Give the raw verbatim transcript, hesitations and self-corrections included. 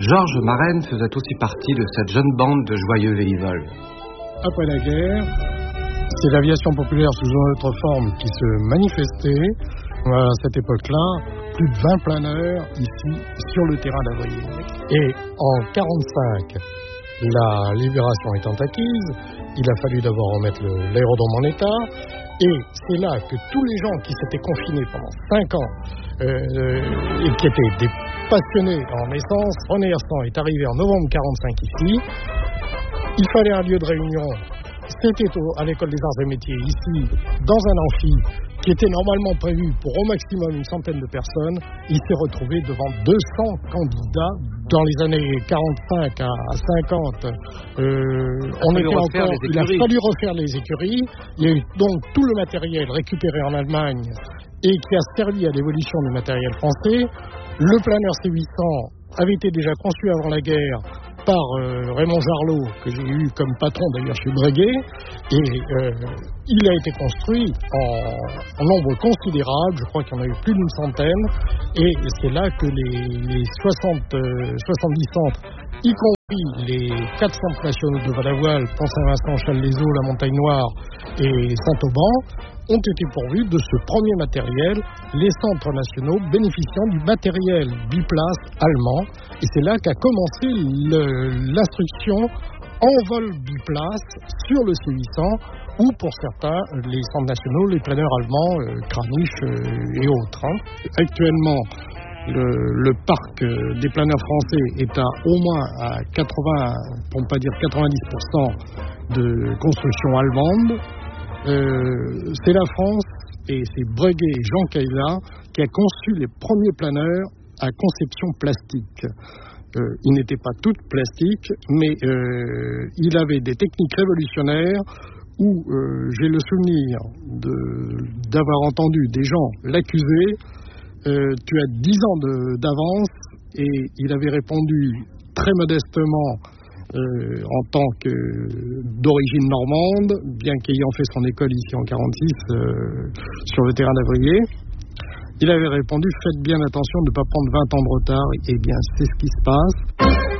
Georges Marraine faisait aussi partie de cette jeune bande de joyeux vélivoles. Après la guerre, c'est l'aviation populaire sous une autre forme qui se manifestait. À cette époque-là, plus de vingt planeurs ici sur le terrain d'Avrier. Et en quarante-cinq, la libération étant acquise, il a fallu d'abord remettre le, l'aérodrome en état. Et c'est là que tous les gens qui s'étaient confinés pendant cinq ans euh, et qui étaient des passionnés en essence, René Herstan est arrivé en novembre quarante-cinq ici. Il fallait un lieu de réunion. C'était au, à l'école des arts et métiers, ici, dans un amphi qui était normalement prévu pour au maximum une centaine de personnes. Il s'est retrouvé devant deux cents candidats. Dans les années quarante-cinq à cinquante, euh, on était encore, il a fallu refaire les écuries. Il y a eu donc tout le matériel récupéré en Allemagne et qui a servi à l'évolution du matériel français. Le planeur C huit cents avait été déjà conçu avant la guerre par euh, Raymond Jarlot, que j'ai eu comme patron d'ailleurs chez Breguet, et euh, il a été construit en, en nombre considérable, je crois qu'il y en a eu plus d'une centaine, et c'est là que les, les soixante, euh, soixante-dix centres, y compris les quatre centres nationaux de Val-la-Voile, Pont-Saint-Vincent, Challes-les-Eaux, la Montagne-Noire et Saint-Auban, ont été pourvus de ce premier matériel, les centres nationaux bénéficiant du matériel biplace allemand. Et c'est là qu'a commencé le, l'instruction en vol biplace sur le C huit cents, ou pour certains, les centres nationaux, les planeurs allemands, euh, Kranich euh, et autres. Hein. Actuellement, le, le parc des planeurs français est à au moins à quatre-vingts, pour ne pas dire quatre-vingt-dix pour cent de construction allemande. Euh, c'est la France et c'est Breguet et Jean Caïla qui a conçu les premiers planeurs à conception plastique. Euh, ils n'étaient pas toutes plastiques, mais euh, il avait des techniques révolutionnaires où euh, j'ai le souvenir de, d'avoir entendu des gens l'accuser. Euh, tu as dix ans de, d'avance, et il avait répondu très modestement Euh, en tant que d'origine normande, bien qu'ayant fait son école ici en quarante-six euh, sur le terrain d'Avrier, il avait répondu: faites bien attention de ne pas prendre vingt ans de retard. Et bien c'est ce qui se passe.